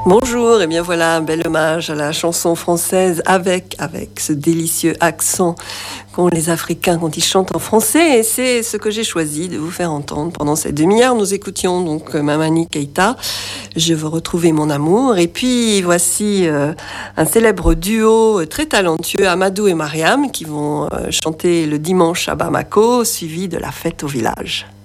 Bonjour, et bien voilà un bel hommage à la chanson française avec ce délicieux accent qu'ont les Africains quand ils chantent en français. Et c'est ce que j'ai choisi de vous faire entendre pendant cette demi-heure. Nous écoutions donc Mamani Keïta, Je veux retrouver mon amour. Et puis voici un célèbre duo très talentueux, Amadou et Mariam, qui vont chanter le dimanche à Bamako, suivi de la fête au village.